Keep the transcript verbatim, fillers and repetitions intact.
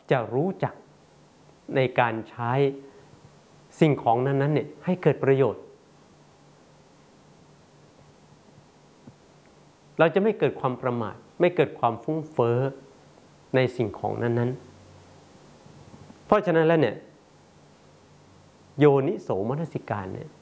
จะรู้จักในการใช้สิ่งของนั้นๆเนี่ยให้เกิดประโยชน์เราจะไม่เกิดความประมาทไม่เกิดความฟุ้งเฟ้อในสิ่งของนั้นๆเพราะฉะนั้นแล้วเนี่ยโยนิโสมนสิการเนี่ย